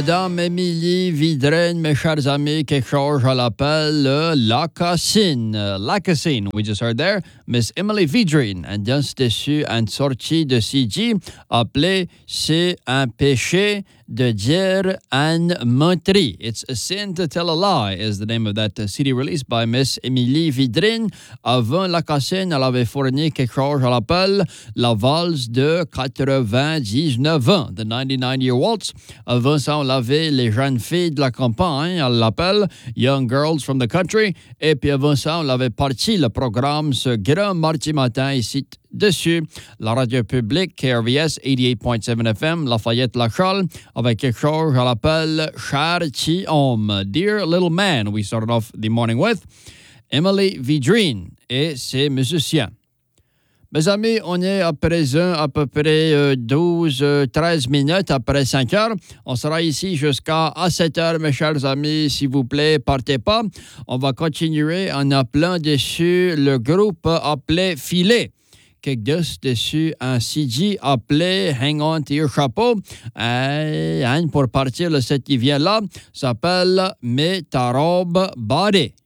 Madame Émilie Vidrine, mes chers amis, quelque chose à l'appel Lacassine. Lacassine, we just heard there, Miss Emily Vidrine. And just dessus, une sortie de CG appelée C'est un péché de dire une menterie. It's a sin to tell a lie is the name of that CD released by Miss Emily Vidrine. Avant Lacassine, elle avait fourni quelque chose à l'appel la valse de 99 ans, the 99-year waltz. Avant ça, on avait les jeunes filles de la campagne, elle l'appelle Young Girls from the Country. Et puis avant ça, on avait parti le programme ce grand mardi matin ici dessus. La radio publique, KRVS 88.7 FM, Lafayette-Lachal, avec quelque chose à l'appel Cher Petit Homme. Dear Little Man, we started off the morning with Emily Vidrine et ses musiciens. Mes amis, on est à présent à peu près 13 minutes après 5 heures. On sera ici jusqu'à 7 heures, mes chers amis. S'il vous plaît, partez pas. On va continuer en appelant dessus le groupe appelé Filet. Quelque dessus un CD appelé Hang On to Your Chapeau. Pour partir, le set qui vient là s'appelle Mets ta robe body.